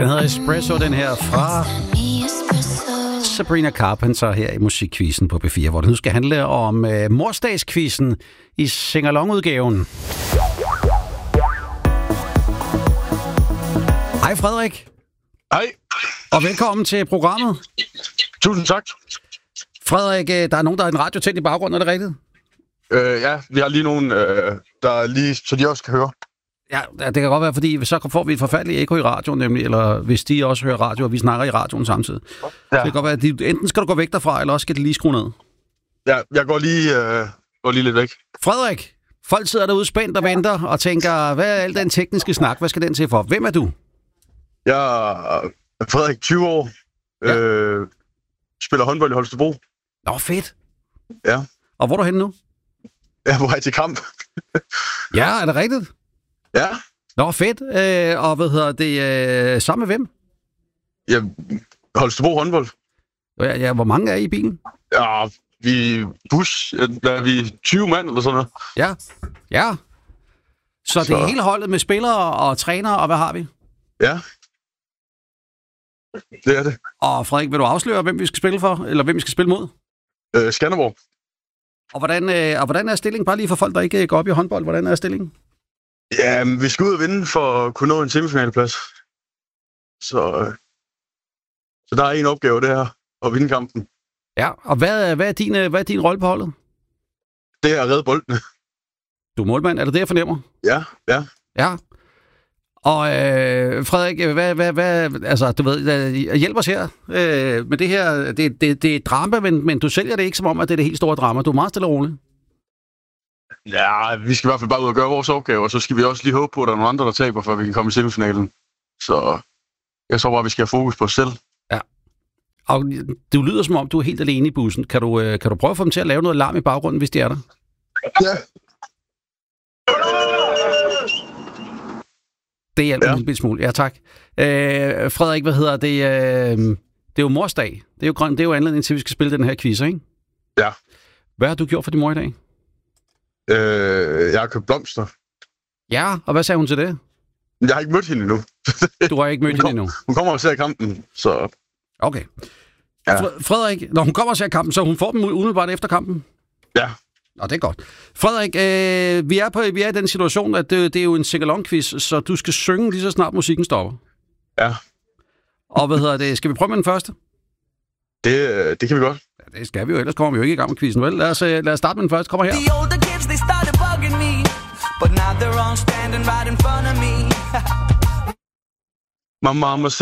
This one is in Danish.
Den hedder Espresso, den her fra Sabrina Carpenter her i Musikquizzen på B4, hvor det nu skal handle om morsdagsquizzen i sing-along-udgaven. Hej Frederik. Hej. Og velkommen til programmet. Tusind tak. Frederik, der er nogen, der har en radio tændt i baggrunden, er det rigtigt? Ja, vi har lige nogen, der lige, så de også kan høre. Ja, det kan godt være, fordi så får vi et forfærdeligt ekko i radioen, nemlig, eller hvis de også hører radio, og vi snakker i radioen samtidig. Ja. Så det kan godt være, at enten skal du gå væk derfra, eller også skal det lige skrue ned. Ja, jeg går lige lidt væk. Frederik, folk sidder derude spændt og venter og tænker, hvad er al den tekniske snak? Hvad skal den til for? Hvem er du? Jeg er Frederik, 20 år. Ja. Spiller håndbold i Holstebro. Nå, fedt. Ja. Og hvor er du henne nu? Jeg er på vej til kamp. Ja, er det rigtigt? Ja. Nå, fedt. Og hvad hedder det? Sammen med hvem? Ja, Holstebro håndbold. Ja, hvor mange er I bilen? Ja, vi er vi 20 mand eller sådan noget. Ja, ja. Så det er hele holdet med spillere og trænere, og hvad har vi? Ja. Det er det. Og Frederik, vil du afsløre, hvem vi skal spille for, eller hvem vi skal spille mod? Skanderborg. Og hvordan er stillingen? Bare lige for folk, der ikke går op i håndbold. Hvordan er stillingen? Ja, vi skal ud og vinde for at kunne nå en semifinaleplads. Så der er en opgave, det her, at vinde kampen. Ja, og hvad er din rolle på holdet? Det er at redde boldene. Du er målmand, er det det, jeg fornemmer? Ja. Ja. Og Frederik, hvad altså, du ved, hjælp os her med det her. Det er et drama, men du sælger det ikke som om, at det er det helt store drama. Du er meget stille og rolig. Ja, vi skal i hvert fald bare ud og gøre vores opgave, og så skal vi også lige håbe på, at der er nogle andre, der taber, før vi kan komme i semifinalen. Så jeg tror bare, vi skal have fokus på os selv. Ja. Og du lyder som om, du er helt alene i bussen. Kan du prøve at få dem til at lave noget larm i baggrunden, hvis de er der? Ja. Det hjælper en lille smule. Ja, tak. Frederik, hvad hedder det? Det er jo morsdag. Det er jo anledning til, at vi skal spille den her quiz, ikke? Ja. Hvad har du gjort for din mor i dag? Jeg har købt blomster. Ja, og hvad sagde hun til det? Jeg har ikke mødt hende endnu. Du har ikke mødt hende endnu? Hun kommer og ser kampen, så... Okay. Ja. Frederik, når hun kommer og ser kampen, så hun får dem umiddelbart efter kampen? Ja. Nå, det er godt. Frederik, vi er i den situation, at det er jo en sing-along-quiz, så du skal synge lige så snart musikken stopper. Ja. Og hvad hedder det? Skal vi prøve med den første? Det kan vi godt. Ja, det skal vi jo, ellers kommer vi jo ikke i gang med quizzen, vel? Lad os starte med den første. Kommer her. The older kids, they started bugging me, but now they're all standing right in front of me. My mama said